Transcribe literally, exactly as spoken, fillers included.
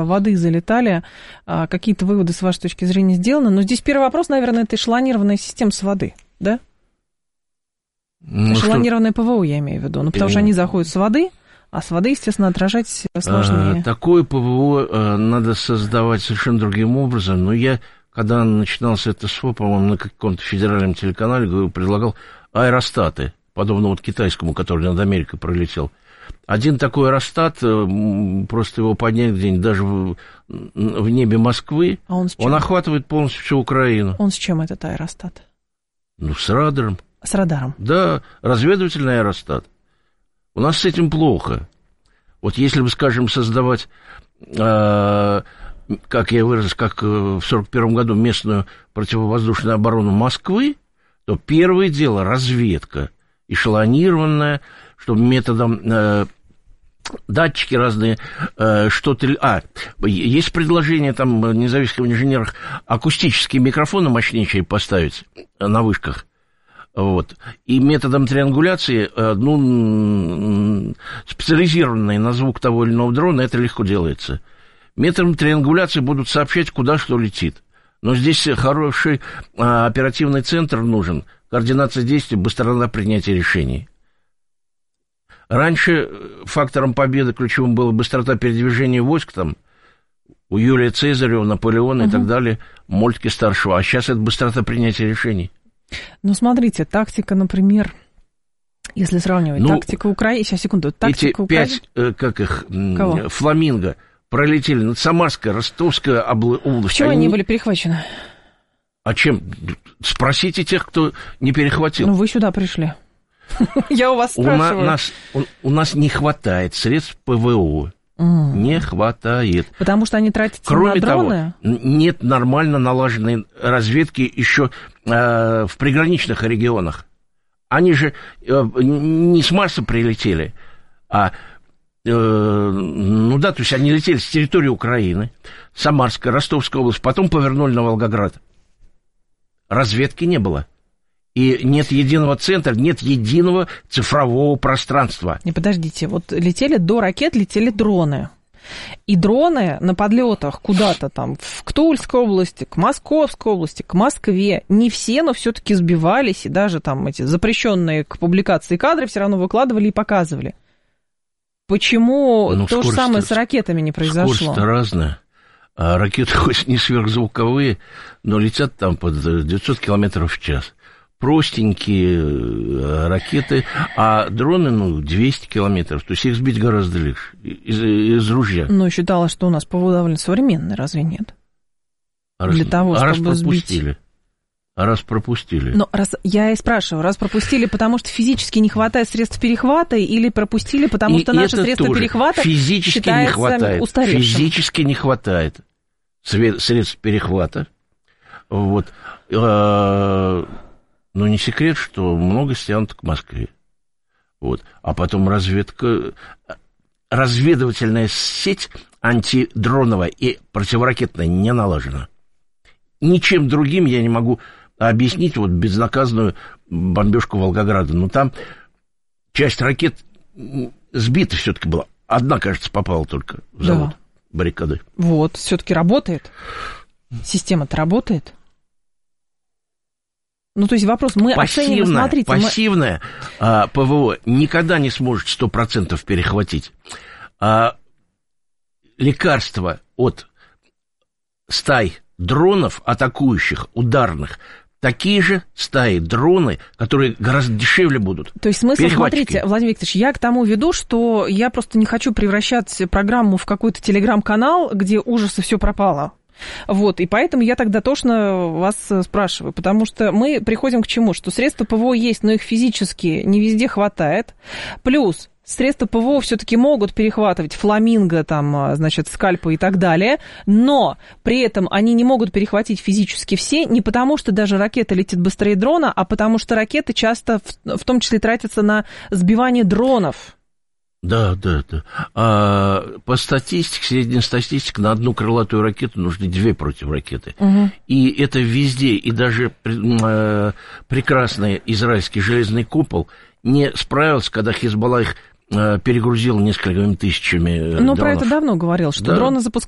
воды залетали. Какие-то выводы, с вашей точки зрения, сделаны. Но здесь первый вопрос, наверное, это эшелонированная система с воды, да? Ну, эшелонированное что... ПВО, я имею в виду. Ну, потому что они заходят с воды, а с воды, естественно, отражать сложнее. А, такое ПВО а, надо создавать совершенно другим образом. Но я, когда начинался это СВО, по-моему, на каком-то федеральном телеканале, говорю, предлагал аэростаты, подобно вот китайскому, который над Америкой пролетел. Один такой аэростат, просто его поднять где-нибудь даже в, в небе Москвы, а он, он охватывает полностью всю Украину. Он с чем, этот аэростат? Ну, с радаром. С радаром? Да, разведывательный аэростат. У нас с этим плохо. Вот если бы, скажем, создавать, э, как я выразился, как в сорок первом году местную противовоздушную оборону Москвы, то первое дело — разведка, эшелонированная, чтобы методом э, датчики разные, э, что-то... А, есть предложение там независимых инженеров акустические микрофоны мощнейшие поставить на вышках. Вот. И методом триангуляции, ну, специализированной на звук того или иного дрона, это легко делается. Методом триангуляции будут сообщать, куда что летит. Но здесь хороший а, оперативный центр нужен, координация действий, быстрота принятия решений. Раньше фактором победы ключевым была быстрота передвижения войск, там, у Юлия Цезаря, у Наполеона угу. и так далее, Мольтке-старшего, а сейчас это быстрота принятия решений. Ну, смотрите, тактика, например, если сравнивать, ну, тактика Украины... Сейчас, секунду. Тактика эти пять, Украины... как их, Кого? Фламинго пролетели над Самарской, Ростовской областью. Чего они... они были перехвачены? А чем? Спросите тех, кто не перехватил. Ну, вы сюда пришли. Я у вас спрашиваю. У нас не хватает средств ПВО. Mm. Не хватает. Потому что они тратятся Кроме на дроны? Того, нет нормально налаженной разведки еще э, в приграничных регионах. Они же э, не с Марса прилетели, а, э, ну да, то есть они летели с территории Украины, Самарская, Ростовская область, потом повернули на Волгоград. Разведки не было. И нет единого центра, нет единого цифрового пространства. Не, подождите, вот летели до ракет, летели дроны. И дроны на подлетах куда-то там, к Тульской области, к Московской области, к Москве, не все, но все-таки сбивались, и даже там эти запрещенные к публикации кадры все равно выкладывали и показывали. Почему ну, то же самое с ракетами не произошло? Скорость-то разная. А ракеты хоть не сверхзвуковые, но летят там под девятьсот километров в час. Простенькие ракеты, а дроны, ну, двести километров, то есть их сбить гораздо легче из, из ружья. Но считалось, что у нас ПВО довольно современный, разве нет? А раз, Для того, а чтобы раз пропустили. Сбить... А раз пропустили. Но раз, я и спрашиваю, раз пропустили, потому что физически не хватает средств перехвата, или пропустили, потому и что наши средства тоже. перехвата физически не хватает. Устаревшим? Физически не хватает средств перехвата. Вот. Но не секрет, что много стянуто к Москве. Вот. А потом разведка, разведывательная сеть антидроновая и противоракетная не налажена. Ничем другим я не могу объяснить вот безнаказанную бомбежку Волгограда. Но там часть ракет сбита все-таки была. Одна, кажется, попала только в завод, да. Баррикады. Вот, все-таки работает. Система-то работает. Ну, то есть вопрос, мы пассивное, оцениваем, смотрите... Пассивное мы... а, ПВО никогда не сможет сто процентов перехватить. А, лекарства от стай дронов, атакующих, ударных, такие же стаи дроны, которые гораздо дешевле будут. То есть смысл, смотрите, Владимир Викторович, я к тому веду, что я просто не хочу превращать программу в какой-то телеграм-канал, где ужасы все пропало. Вот, и поэтому я тогда тошно вас спрашиваю, потому что мы приходим к чему? Что средства ПВО есть, но их физически не везде хватает. Плюс средства ПВО все-таки могут перехватывать фламинго, там, значит, скальпы и так далее, но при этом они не могут перехватить физически все, не потому что даже ракета летит быстрее дрона, а потому что ракеты часто в, в том числе тратятся на сбивание дронов. Да, да, да. А по статистике, средняя статистика, на одну крылатую ракету нужны две противоракеты. Угу. И это везде, и даже э, прекрасный израильский железный купол не справился, когда Хизбалла их э, перегрузил несколькими тысячами дронов. Ну, про это давно говорил, что да. дроны запускают